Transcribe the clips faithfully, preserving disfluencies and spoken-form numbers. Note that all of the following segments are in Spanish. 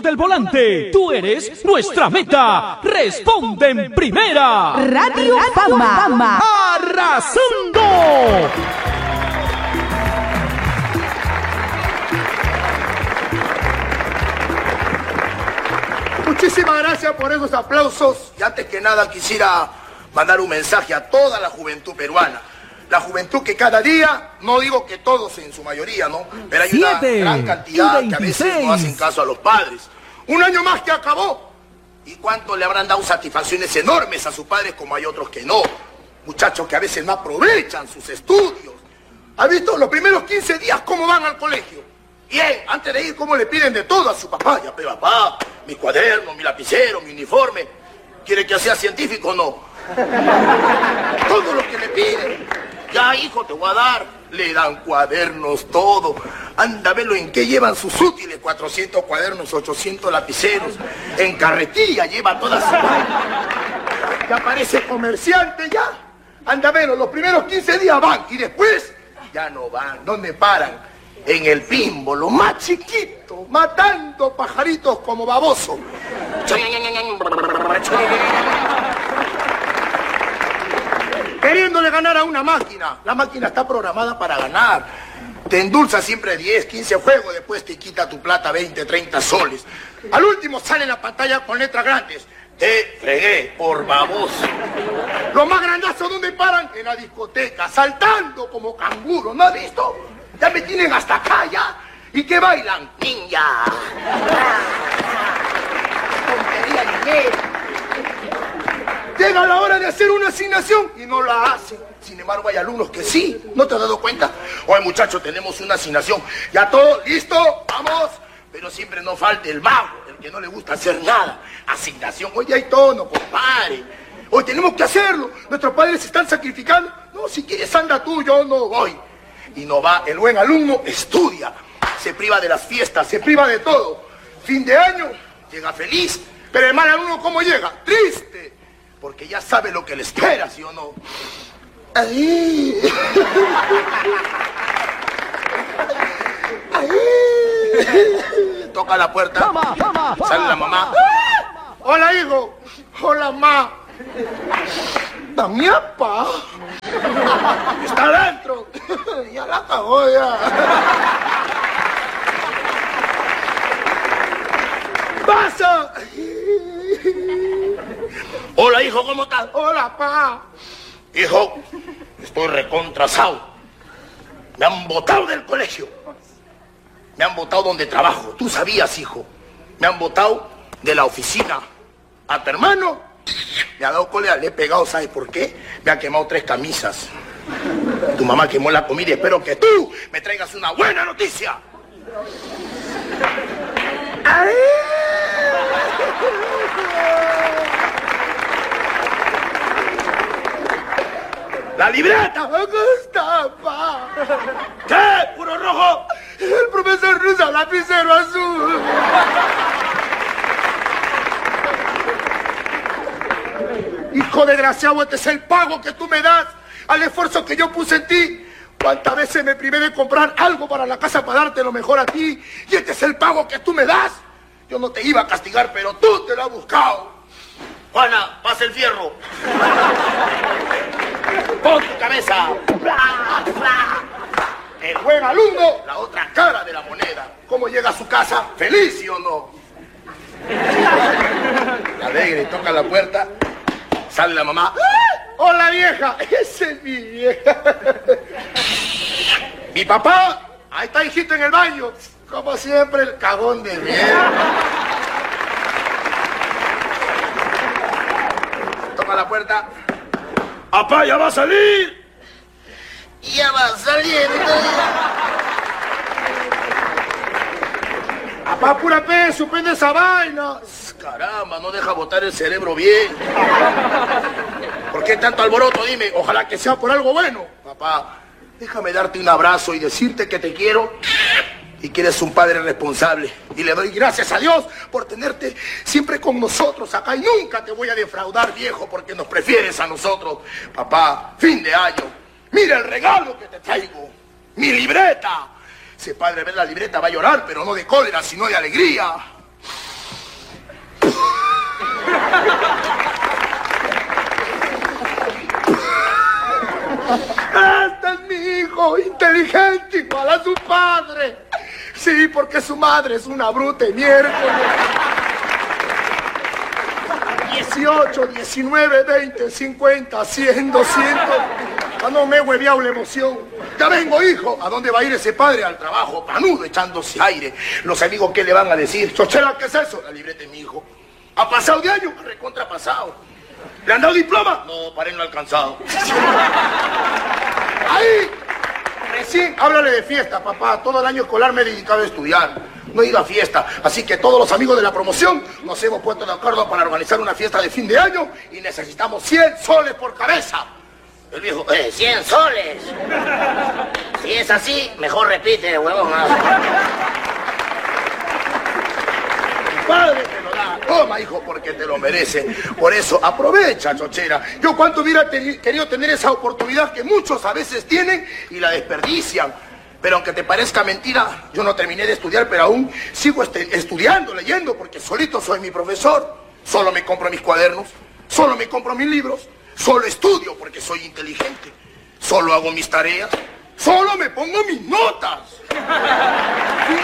del volante. Tú eres nuestra meta. Responde en primera. Radio Fama. Fama. ¡Arrasando! Muchísimas gracias por esos aplausos. Y antes que nada quisiera mandar un mensaje a toda la juventud peruana. La juventud que cada día, no digo que todos en su mayoría, ¿no? Pero hay una gran cantidad que a veces no hacen caso a los padres. Un año más que acabó. ¿Y cuánto le habrán dado satisfacciones enormes a sus padres como hay otros que no? Muchachos que a veces no aprovechan sus estudios. ¿Has visto los primeros quince días cómo van al colegio? Bien, antes de ir, cómo le piden de todo a su papá. Ya, pero papá, mi cuaderno, mi lapicero, mi uniforme. ¿Quiere que sea científico o no? Todo lo que le piden. Ya, hijo, te voy a dar. Le dan cuadernos, todo. Anda, velo en qué llevan sus útiles. cuatrocientos cuadernos, ochocientos lapiceros. En carretilla lleva toda su vaina. Ya parece comerciante, ya. Anda, velo, los primeros quince días van. Y después, ya no van. ¿Dónde paran? En el Pimbo, lo más chiquito, matando pajaritos como baboso. Queriéndole ganar a una máquina. La máquina está programada para ganar. Te endulza siempre diez, quince juegos, después te quita tu plata veinte, treinta soles. Al último sale en la pantalla con letras grandes. Te fregué por baboso. Lo más grandazo, ¿dónde paran? En la discoteca, saltando como canguro. ¿No has visto? Ya me tienen hasta acá, ya. ¿Y qué bailan? Ninja. Tontería ninguém. Llega la hora de hacer una asignación y no la hacen. Sin embargo, hay alumnos que sí. ¿No te has dado cuenta? Oye, muchachos, tenemos una asignación. Ya todo, listo, vamos. Pero siempre no falta el vago, el que no le gusta hacer nada. Asignación, oye, hay tono, compadre. Hoy tenemos que hacerlo. Nuestros padres se están sacrificando. No, si quieres anda tú, yo no voy. Y no va, el buen alumno estudia, se priva de las fiestas, se priva de todo. Fin de año, llega feliz, pero el mal alumno, ¿cómo llega? Triste, porque ya sabe lo que le espera, ¿sí o no? Ahí. Ahí. Toca la puerta, sale la mamá. Hola, hijo. Hola, ma. Damiapa. Está adentro. Ya la cagó ya. ¡Pasa! Hola, hijo, ¿cómo estás? Hola, pa. Hijo, estoy recontrasado. Me han botado del colegio. Me han botado donde trabajo. Tú sabías, hijo. Me han botado de la oficina. A tu hermano me ha dado cólera, le he pegado, ¿sabes por qué? Me ha quemado tres camisas. Tu mamá quemó la comida y espero que tú me traigas una buena noticia. ¡Ay! ¡La libreta! ¡Me gusta, pa! ¿Qué? ¿Puro rojo? El profesor usa lapicero azul. Hijo desgraciado, este es el pago que tú me das al esfuerzo que yo puse en ti. ¿Cuántas veces me privé de comprar algo para la casa para darte lo mejor a ti? Y este es el pago que tú me das. Yo no te iba a castigar, pero tú te lo has buscado. Juana, pasa el fierro. Pon tu cabeza. El buen alumno, la otra cara de la moneda. ¿Cómo llega a su casa? ¿Feliz, sí o no? Alegre, toca la puerta. Sale la mamá. ¡Ah! ¡Hola, vieja! Esa es mi vieja. Mi papá. Ahí está, hijito, en el baño. Como siempre, el cagón de mierda. Toca la puerta. ¡Papá, ya va a salir! Ya va a salir. Papá, pura pe, suspende esa vaina. Caramba, no deja botar el cerebro bien. ¿Por qué tanto alboroto? Dime, ojalá que sea por algo bueno. Papá, déjame darte un abrazo y decirte que te quiero y que eres un padre responsable. Y le doy gracias a Dios por tenerte siempre con nosotros acá. Y nunca te voy a defraudar, viejo, porque nos prefieres a nosotros. Papá, fin de año. Mira el regalo que te traigo. Mi libreta. Ese padre ve la libreta va a llorar, pero no de cólera, sino de alegría. Este es mi hijo, inteligente, igual a su padre. Sí, porque su madre es una bruta y miércoles. dieciocho, diecinueve, veinte, cincuenta, cien, doscientos. Ah, no me he hueveado la emoción. Ya vengo, hijo. ¿A dónde va a ir ese padre? Al trabajo, panudo, echándose aire. Los amigos, ¿qué le van a decir? Chochela, ¿qué es eso? La libreta de mi hijo. ¿Ha pasado de año? Recontrapasado. ¿Le han dado diploma? No, para él no ha alcanzado. Ahí. Recién, háblale de fiesta, papá. Todo el año escolar me he dedicado a estudiar. No he ido a fiesta. Así que todos los amigos de la promoción nos hemos puesto de acuerdo para organizar una fiesta de fin de año y necesitamos cien soles por cabeza. El viejo, eh, cien soles. Si es así, mejor repite, huevón. Padre te lo da. Toma, hijo, porque te lo merece. Por eso, aprovecha, chochera. Yo cuánto hubiera te querido tener esa oportunidad que muchos a veces tienen y la desperdician. Pero aunque te parezca mentira, yo no terminé de estudiar, pero aún sigo este, estudiando, leyendo, porque solito soy mi profesor. Solo me compro mis cuadernos, solo me compro mis libros, solo estudio porque soy inteligente, solo hago mis tareas, solo me pongo mis notas. ¿Sí?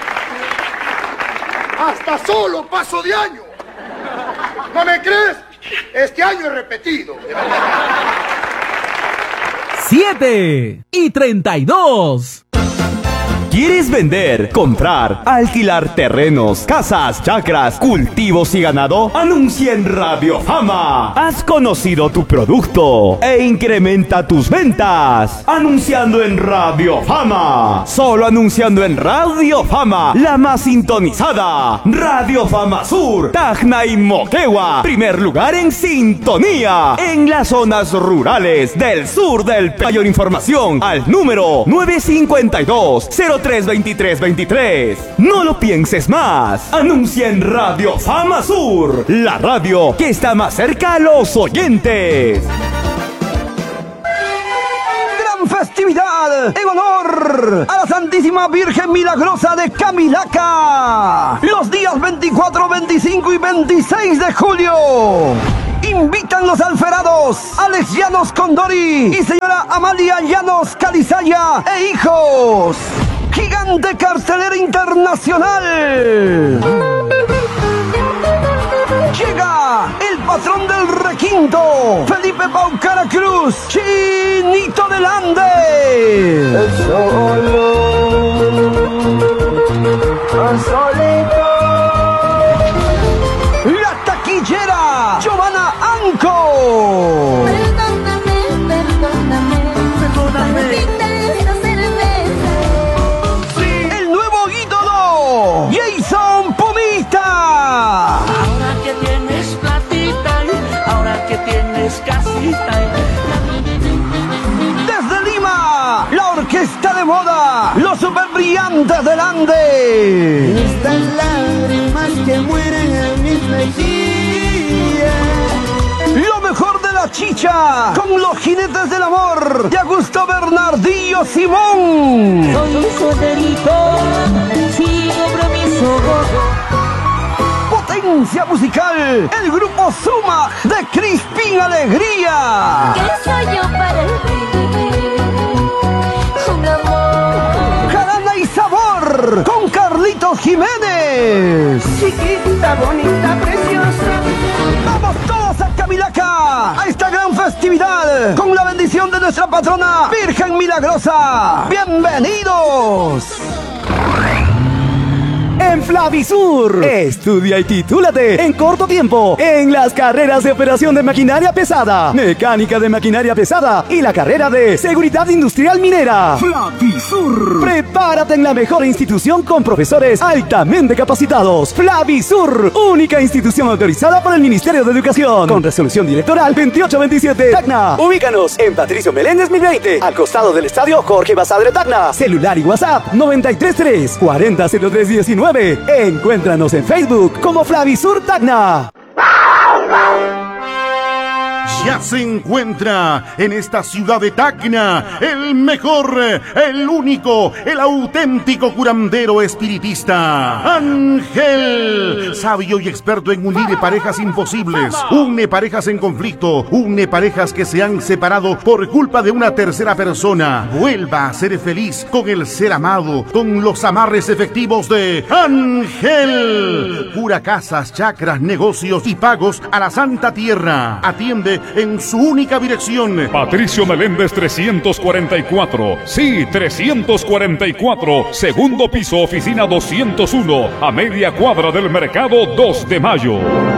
Hasta solo paso de año. ¿No me crees? Este año he repetido. siete y treinta y dos. ¿Quieres vender, comprar, alquilar terrenos, casas, chacras, cultivos y ganado? Anuncia en Radio Fama. Has conocido tu producto e incrementa tus ventas. Anunciando en Radio Fama. Solo anunciando en Radio Fama, la más sintonizada. Radio Fama Sur, Tacna y Moquegua. Primer lugar en sintonía en las zonas rurales del sur del país. Mayor información al número nueve cinco dos, cero tres veintitrés veintitrés. No lo pienses más. Anuncia en Radio Fama Sur, la radio que está más cerca a los oyentes. Gran festividad en honor a la Santísima Virgen Milagrosa de Camilaca. Los días veinticuatro, veinticinco y veintiséis de julio. Invitan los alferados Alex Llanos Condori y señora Amalia Llanos Calizaya e hijos. Gigante cartelera internacional. Llega el patrón del requinto, Felipe Paucara Cruz, Chinito del Ande. El solo, el solito. La taquillera, Giovanna Anco. Perdóname, perdóname, perdóname. El nuevo ídolo, Jason Pumita. Ahora que tienes platita, ahora que tienes casita. Desde Lima, la orquesta de moda, los super brillantes del Ande. Estas lágrimas que mueren en mis mejillas. Lo mejor de la chicha, con los jinetes del amor, de Augusto Bernardillo Simón. Soy un solterito, sigo promiso. Potencia musical, el grupo Suma de Crispín Alegría. ¿Qué soy yo para el un amor? Jarana y sabor, con Carlitos Jiménez. Chiquita, bonita, preciosa. Vamos todos a Camilaca, a esta gran festividad, con la bendición de nuestra patrona Virgen Milagrosa. ¡Bienvenidos! En Flavisur, estudia y titúlate en corto tiempo en las carreras de operación de maquinaria pesada, mecánica de maquinaria pesada y la carrera de seguridad industrial minera. Flavisur. Prepárate en la mejor institución con profesores altamente capacitados. Flavisur, única institución autorizada por el Ministerio de Educación, con resolución directoral veintiocho veintisiete. Tacna. Ubícanos en Patricio Meléndez mil veinte, al costado del estadio Jorge Basadre Tacna. Celular y WhatsApp noventa y tres tres, cuarenta cero tres diecinueve. Encuéntranos en Facebook como Flavisur Tacna. Ya se encuentra en esta ciudad de Tacna el mejor, el único, el auténtico curandero espiritista, Ángel, sabio y experto en unir parejas imposibles, une parejas en conflicto, une parejas que se han separado por culpa de una tercera persona. Vuelva a ser feliz con el ser amado, con los amarres efectivos de Ángel. Cura casas, chakras, negocios y pagos a la Santa Tierra. Atiende en su única dirección. Patricio Meléndez trescientos cuarenta y cuatro. Sí, trescientos cuarenta y cuatro. Segundo piso, oficina doscientos uno. A media cuadra del mercado dos de mayo.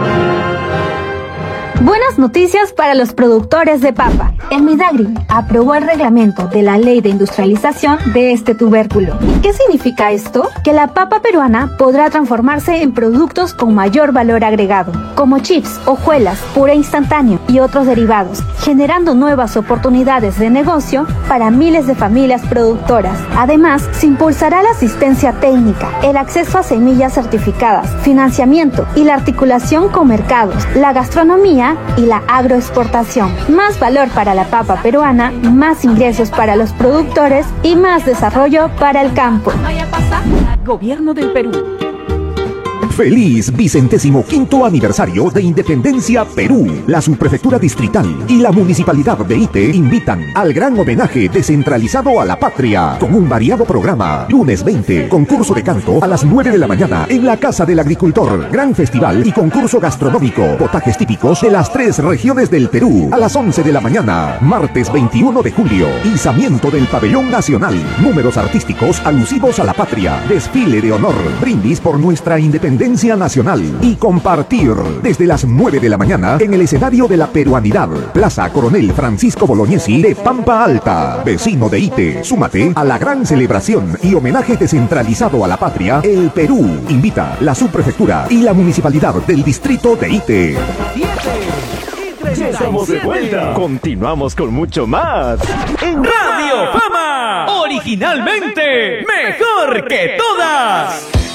Buenas noticias para los productores de papa. El Midagri aprobó el reglamento de la ley de industrialización de este tubérculo. ¿Qué significa esto? Que la papa peruana podrá transformarse en productos con mayor valor agregado, como chips, hojuelas, puré instantáneo y otros derivados, generando nuevas oportunidades de negocio para miles de familias productoras. Además, se impulsará la asistencia técnica, el acceso a semillas certificadas, financiamiento y la articulación con mercados, la gastronomía y la agroexportación. Más valor para la papa peruana, más ingresos para los productores y más desarrollo para el campo. Gobierno del Perú. Feliz vicentésimo quinto aniversario de Independencia Perú. La subprefectura distrital y la municipalidad de Ite invitan al gran homenaje descentralizado a la patria con un variado programa. Lunes veinte, concurso de canto a las nueve de la mañana en la Casa del Agricultor. Gran festival y concurso gastronómico. Potajes típicos de las tres regiones del Perú a las once de la mañana. Martes veintiuno de julio, izamiento del pabellón nacional. Números artísticos alusivos a la patria. Desfile de honor. Brindis por nuestra independencia nacional y compartir desde las nueve de la mañana en el escenario de la peruanidad, Plaza Coronel Francisco Bolognesi de Pampa Alta. Vecino de Ite, súmate a la gran celebración y homenaje descentralizado a la patria. El Perú invita la subprefectura y la municipalidad del distrito de Ite. Ya estamos de vuelta. Continuamos con mucho más en Radio Fama. Originalmente mejor que todas.